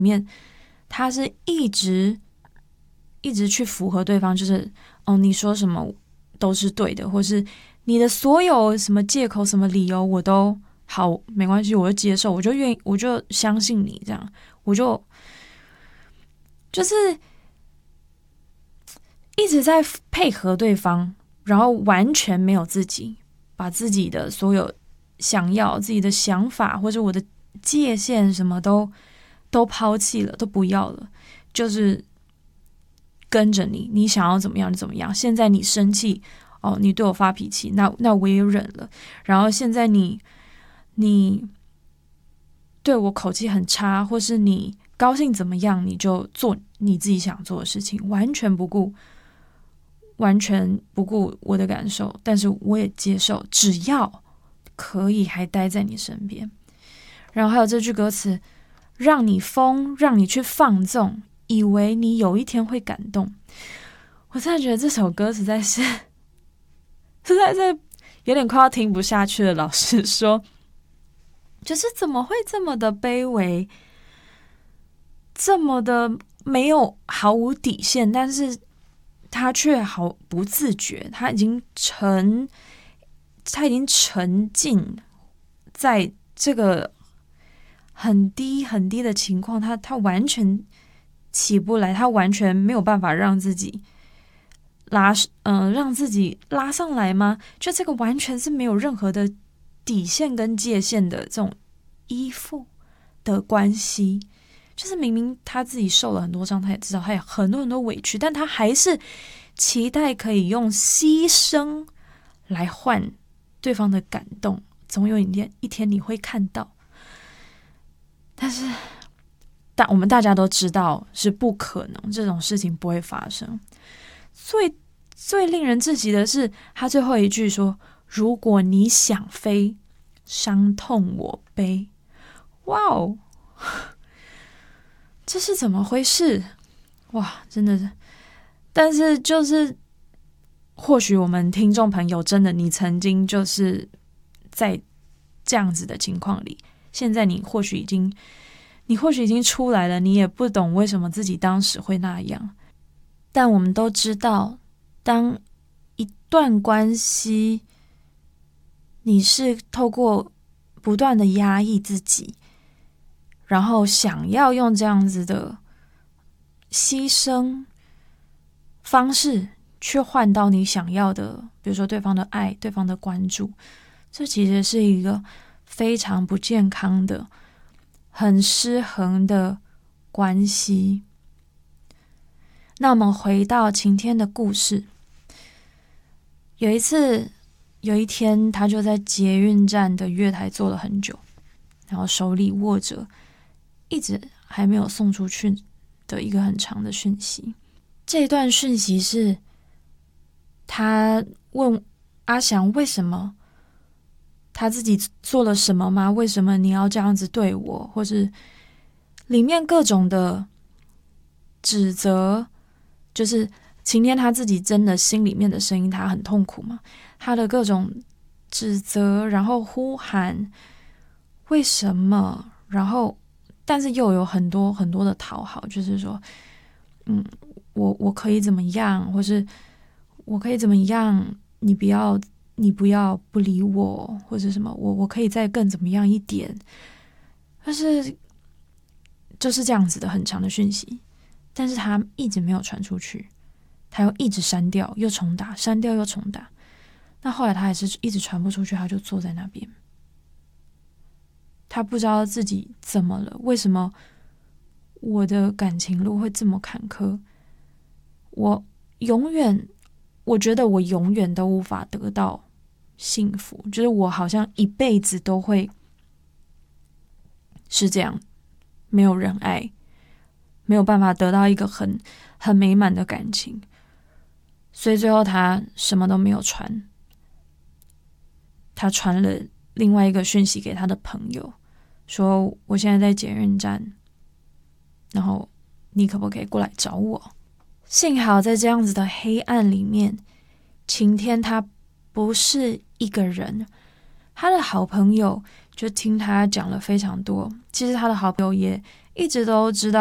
他是一直去符合对方，就是你说什么都是对的，或是你的所有什么借口、什么理由我都好，没关系，我就接受，我就愿意，我就相信你，这样我就是一直在配合对方，然后完全没有自己，把自己的所有想要、自己的想法或者我的界限什么都抛弃了，都不要了，就是跟着你，你想要怎么样就怎么样。现在你生气你对我发脾气，那我也忍了。然后现在你对我口气很差，或是你高兴怎么样，你就做你自己想做的事情，完全不顾我的感受，但是我也接受，只要可以还待在你身边。然后还有这句歌词，让你疯，让你去放纵，以为你有一天会感动。我真的觉得这首歌实在是有点快要听不下去了。老实说，就是怎么会这么的卑微，这么的没有毫无底线，但是他却毫不自觉，他已经沉浸在这个很低很低的情况，他完全起不来，他完全没有办法让自己让自己拉上来吗？就这个完全是没有任何的底线跟界限的这种依附的关系，就是明明他自己受了很多伤，他也知道他有很多很多委屈，但他还是期待可以用牺牲来换对方的感动，总有一天你会看到。但是我们大家都知道是不可能，这种事情不会发生。最令人窒息的是他最后一句说，如果你想飞，伤痛我背。哇哦，这是怎么回事？哇，真的是。但是就是或许我们听众朋友真的你曾经就是在这样子的情况里，现在你或许已经出来了，你也不懂为什么自己当时会那样。但我们都知道，当一段关系你是透过不断的压抑自己，然后想要用这样子的牺牲方式去换到你想要的，比如说对方的爱、对方的关注，这其实是一个非常不健康的、很失衡的关系。那我们回到晴天的故事，有一天他就在捷运站的月台坐了很久，然后手里握着一直还没有送出去的一个很长的讯息。这一段讯息是他问阿翔为什么，他自己做了什么吗？为什么你要这样子对我？或是里面各种的指责，就是晴天他自己真的心里面的声音，他很痛苦嘛，他的各种指责，然后呼喊为什么，然后但是又有很多很多的讨好，就是说我可以怎么样，或是我可以怎么样，你不要不理我，或者什么，我可以再更怎么样一点，但是就是这样子的很长的讯息，但是他一直没有传出去，他又一直删掉又重打，删掉又重打，那后来他还是一直传不出去，他就坐在那边，他不知道自己怎么了，为什么我的感情路会这么坎坷，我觉得我永远都无法得到幸福，就是我好像一辈子都会是这样，没有人爱，没有办法得到一个很美满的感情，所以最后他什么都没有传，他传了另外一个讯息给他的朋友，说我现在在捷运站，然后你可不可以过来找我？幸好在这样子的黑暗里面，晴天他不是一个人，他的好朋友就听他讲了非常多。其实他的好朋友也一直都知道